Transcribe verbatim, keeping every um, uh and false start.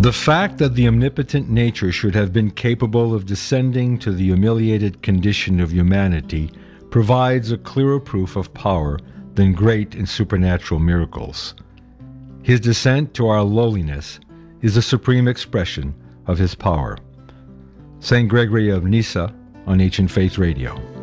The fact that the omnipotent nature should have been capable of descending to the humiliated condition of humanity provides a clearer proof of power than great and supernatural miracles. His descent to our lowliness is the supreme expression of his power. Saint Gregory of Nyssa on Ancient Faith Radio.